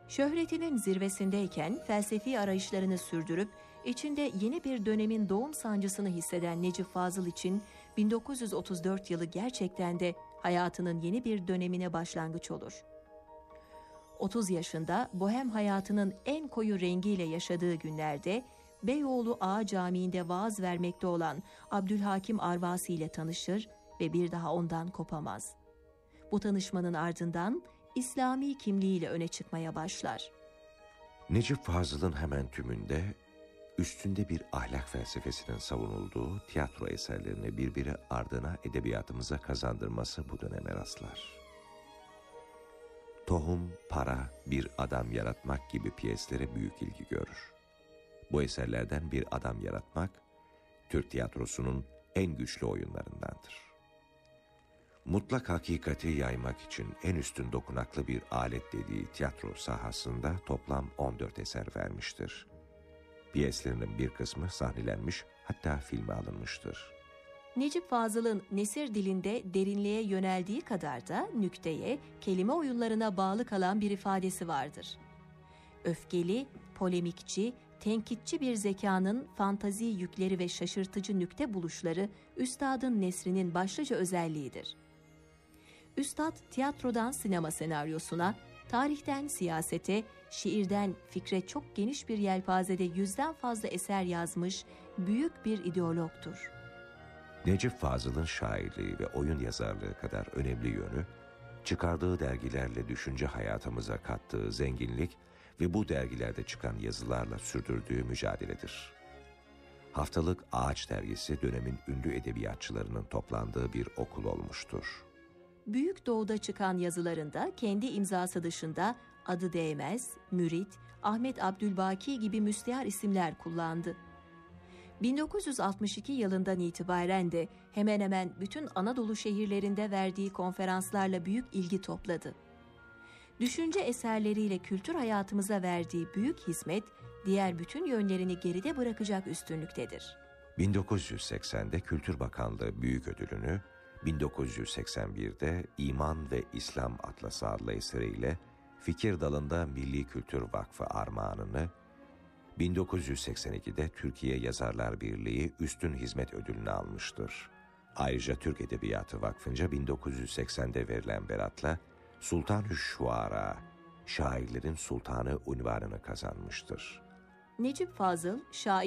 Şöhretinin zirvesindeyken felsefi arayışlarını sürdürüp içinde yeni bir dönemin doğum sancısını hisseden Necip Fazıl için 1934 yılı gerçekten de hayatının yeni bir dönemine başlangıç olur. 30 yaşında bohem hayatının en koyu rengiyle yaşadığı günlerde Beyoğlu Ağa Camii'nde vaaz vermekte olan Abdülhakim Arvasi ile tanışır ve bir daha ondan kopamaz. Bu tanışmanın ardından İslami kimliğiyle öne çıkmaya başlar. Necip Fazıl'ın hemen tümünde üstünde bir ahlak felsefesinin savunulduğu tiyatro eserlerini birbiri ardına edebiyatımıza kazandırması bu döneme rastlar. Tohum, Para, Bir Adam Yaratmak gibi piyeslere büyük ilgi görür. Bu eserlerden bir adam yaratmak, Türk tiyatrosunun en güçlü oyunlarındandır. Mutlak hakikati yaymak için en üstün dokunaklı bir alet dediği tiyatro sahasında toplam 14 eser vermiştir. Piyeslerinin bir kısmı sahnelenmiş, hatta filme alınmıştır. Necip Fazıl'ın nesir dilinde derinliğe yöneldiği kadar da nükteye, kelime oyunlarına bağlı kalan bir ifadesi vardır. Öfkeli, polemikçi, tenkitçi bir zekanın fantazi yükleri ve şaşırtıcı nükte buluşları üstadın nesrinin başlıca özelliğidir. Üstad tiyatrodan sinema senaryosuna, tarihten siyasete, şiirden fikre çok geniş bir yelpazede yüzden fazla eser yazmış büyük bir ideologtur. Necip Fazıl'ın şairliği ve oyun yazarlığı kadar önemli yönü, çıkardığı dergilerle düşünce hayatımıza kattığı zenginlik ve bu dergilerde çıkan yazılarla sürdürdüğü mücadeledir. Haftalık Ağaç dergisi dönemin ünlü edebiyatçılarının toplandığı bir okul olmuştur. Büyük Doğu'da çıkan yazılarında kendi imzası dışında Adı Değmez, Mürit, Ahmet Abdülbaki gibi müstehar isimler kullandı. 1962 yılından itibaren de hemen hemen bütün Anadolu şehirlerinde verdiği konferanslarla büyük ilgi topladı. Düşünce eserleriyle kültür hayatımıza verdiği büyük hizmet, diğer bütün yönlerini geride bırakacak üstünlüktedir. 1980'de Kültür Bakanlığı Büyük Ödülünü, 1981'de İman ve İslam Atlası adlı eseriyle Fikir Dalı'nda Milli Kültür Vakfı armağanını, 1982'de Türkiye Yazarlar Birliği Üstün Hizmet Ödülünü almıştır. Ayrıca Türk Edebiyatı Vakfı'nca 1980'de verilen beratla Sultan-ı Şuara, şairlerin sultanı unvanını kazanmıştır. Necip Fazıl, şair